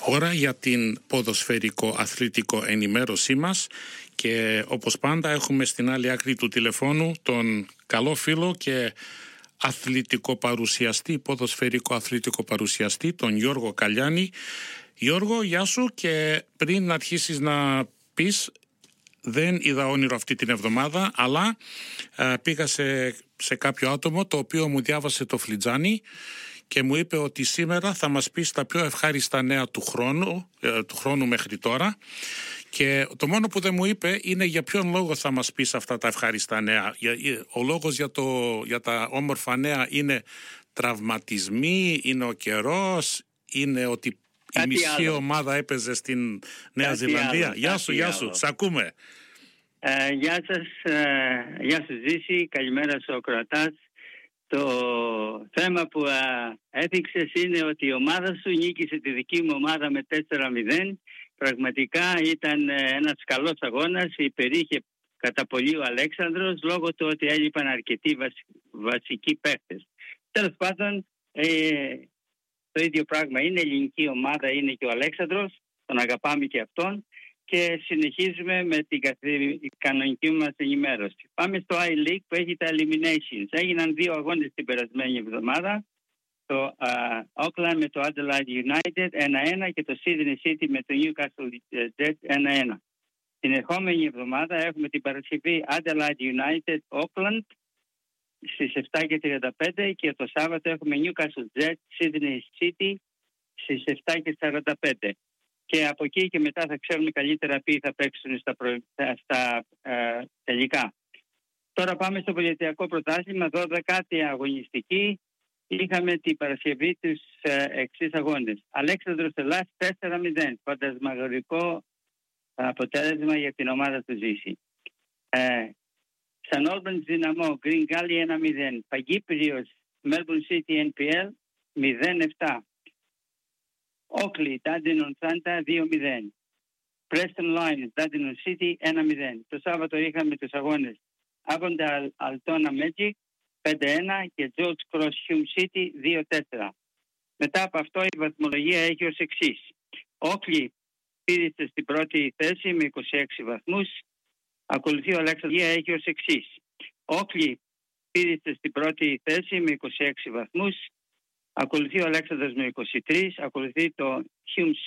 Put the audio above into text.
Ώρα για την ποδοσφαιρικό-αθλητικό ενημέρωσή μας και όπως πάντα έχουμε στην άλλη άκρη του τηλεφώνου τον καλό φίλο και αθλητικό παρουσιαστή, ποδοσφαιρικό-αθλητικό παρουσιαστή, τον Γιώργο Καλιάνη. Γιώργο, γεια σου, και πριν αρχίσεις να πεις, δεν είδα όνειρο αυτή την εβδομάδα, αλλά πήγα σε κάποιο άτομο το οποίο μου διάβασε το φλιτζάνι και μου είπε ότι σήμερα θα μας πεις τα πιο ευχάριστα νέα του χρόνου μέχρι τώρα, και το μόνο που δεν μου είπε είναι για ποιον λόγο θα μας πεις αυτά τα ευχάριστα νέα. Ο λόγος για τα όμορφα νέα είναι τραυματισμοί, είναι ο καιρός, είναι ότι η μισή ομάδα έπαιζε στην Νέα Ζηλανδία. Γεια σου, σ' ακούμε. Γεια σας, γεια σου Ζήση, καλημέρα σου Ακροατάς. Το θέμα που έθιξες είναι ότι η ομάδα σου νίκησε τη δική μου ομάδα με 4-0. Πραγματικά ήταν ένας καλός αγώνας, υπερήχε κατά πολύ ο Αλέξανδρος λόγω του ότι έλειπαν αρκετοί βασικοί παίχτες. Τέλος πάντων, το ίδιο πράγμα είναι, ελληνική ομάδα είναι και ο Αλέξανδρος, τον αγαπάμε και αυτόν, και συνεχίζουμε με την κανονική μας ενημέρωση. Πάμε στο I-League που έχει τα eliminations. Έγιναν 2 αγώνες την περασμένη εβδομάδα. Το Auckland με το Adelaide United 1-1 και το Sydney City με το Newcastle Jets 1-1. Την ερχόμενη εβδομάδα έχουμε την Παρασκευή Adelaide United Auckland στις 7:35 και το Σάββατο έχουμε Newcastle Jets Sydney City στις 7:45. Και από εκεί και μετά θα ξέρουμε καλύτερα ποιοι θα παίξουν στα τελικά. Τώρα πάμε στο πολιτιακό πρωτάθλημα, 12η αγωνιστική. Είχαμε την Παρασκευή τους εξής αγώνες. Αλέξανδρος Ελλάς 4-0, φαντασμαγορικό αποτέλεσμα για την ομάδα του Ζήση. Σαν Όλμπαν Δυναμό, Green Gully 1-0, Παγκύπριος Melbourne City NPL 0-7. Όκλι, Ντάντινον Σάντα 2-0. Preston Lions, Ντάντινον City 1-0. Το Σάββατο είχαμε τους αγώνες Άβοντα Αλτόνα Magic 5-1 και George Cross Hume City 2-4. Μετά από αυτό η βαθμολογία έχει ως εξής. Όκλι πήρε στην πρώτη θέση με 26 βαθμούς. Ακολουθεί ο Αλέξανδρος, έχει ως εξής. Όκλι πήρε στην πρώτη θέση με 26 βαθμούς. Ακολουθεί ο Αλέξανδρος με 23, ακολουθεί το Hume